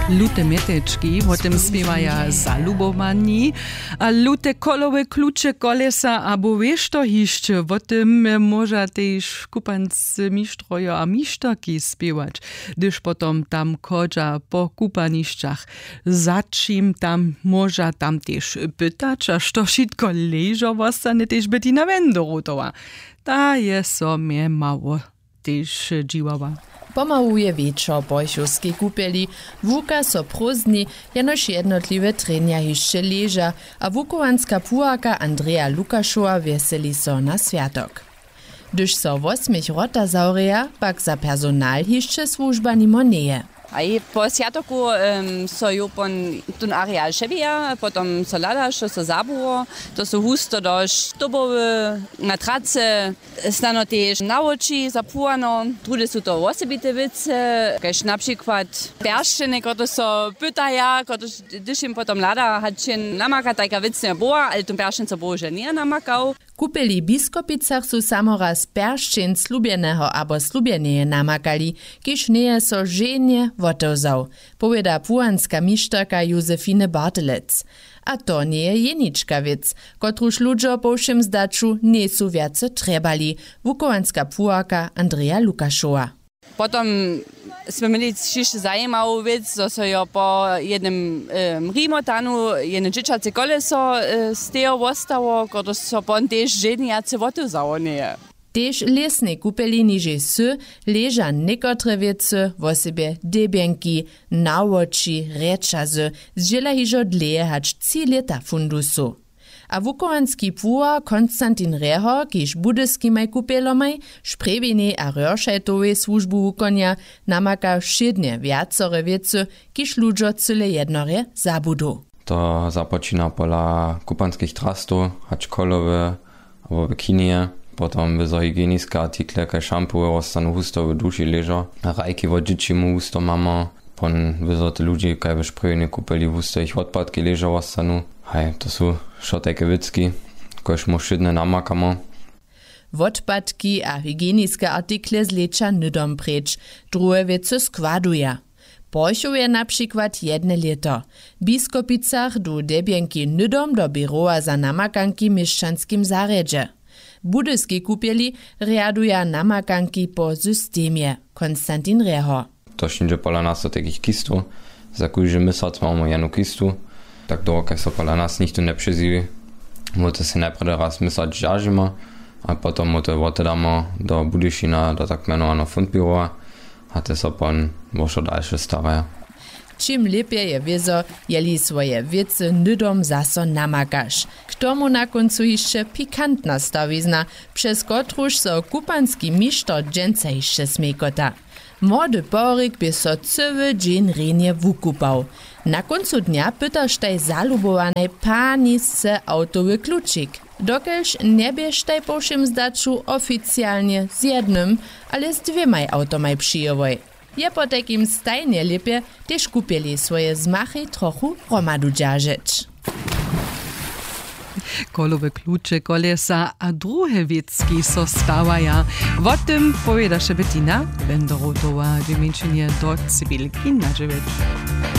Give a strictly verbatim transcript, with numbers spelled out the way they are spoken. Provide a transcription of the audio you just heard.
Lute mietečki, potem spiewaja zalubovaní a lute kolové kluče kolesa abo vieš to hišče, potem môža tež kupanc mištrojo a mištoky spievať, když potom tam chodža po kupanišťach. Začím tam môža tam tež pytať, a što všetko ležo vostane tež Bettina Wenderotová. Tá je so mie mało tež dživava. Pomałuje wieczór bojszowskiej kupeli, wuka so prózdni, jenoż jednotliwe trenia hiszcze leża, a wukowanska pułaka Andrea Lukaszowa weseli so na światok. Gdyż so osmich rota zaureja, pak za personal hiszcze służba nimo nieje. A i po sjatoku um, so ju pon tun areal ševija, potom so ladaš, so zaburo, to so husto doš tobowe, matrace, stano tež na oči zapúano, drude sú to osobite vice, kaž napríklad perštene, koto so pytaja, koto když im potom lada hačin namaka, tajka vic ne boa, ale tum peršten so bože nie namakał. Kupili biskopicach sú samoraz perščin slubieného abo slubieneje namakali, kiž nie so ženie wotozał, powiada puanska misztorka Józefine Bartelec. A to nie je jeniczka wiec, kotruż ludzie po všem zdaczu nie sú viace trebali, wukowanska pułaka Andrea Lukaszowa. Potom sme mieli ešte zajímavú vec, že so jo po jednom um, rímotanu jedno džičace koleso uh, z toho ostalo, ktoré so pon tež ženiace votozało nie. Tež lesnej kupeli niže sy leža nekotre viece vo sebe debienky, nawoči, rečazy, zžela hižo dleje hač tri leta fundusu. A wukowanski puła Konstantin Reho, kiž budyskimaj kupelomaj, šprebiny a röršajtowej służbu wukonia, namaka všedne viacore viece, kiž ludžo cyle jednore zabudu. To započína pola kupanských trastov, hač kolové, abo bikinie. Potom wyzo hygienické artikle, kaj šampuje, ostanu husto v duši ležo. Rajky od dziecimu husto mama. Pon wyzo te ludzi, kaj v šprejne kupeli husto ich odpadky ležo ostanu. Hej, to sú šotejke vicky, kož mu všedne namakamo. Odpadki a hygienické artikle zleča nydom preč, druhe viece składuja. Pošuje na przykład jedne leto. Biskopicach du debienki nydom do biroa za namakanki mieszczanskim zaredže. Budyski kupieli readuja namakanki po systemie. Konstantin Reho. To šinže pola nas do takich kistu. Za kujže mysac mamy jednu kistu. Tak do kaj so pola nas nikto ne přezivi. Mote se najprve raz mysac žažima, a potom mote otedamo do Budyšina, do tak menovaného fundbüroa, a te so pon vošo dalše stavaja. Čím lepje je wiezo, jeli swoje wiece nydom zaso namakaš. K tomu na koncu jeszcze pikantna stawizna, przez kotruż so kupanski misztor dżęca jeszcze smekota. Młody poryk by so cyły dzień renie wukupał. Na końcu dnia pytasz tej zalubowanej panisce autowy kluczyk. Dokelż nie bierz tej po všem zdaczu oficjalnie z jednym, ale z dwiemaj automaj przyjowoj. Je po takim stajnie lepie też kupili swoje zmachy trochu hromadu dzierżyć. Kolowe klucze, kolesa a druhe wiecki so stawaja. O tym powieda še Bettina Wenderotová, wymienienie do cywilki na dziewięć.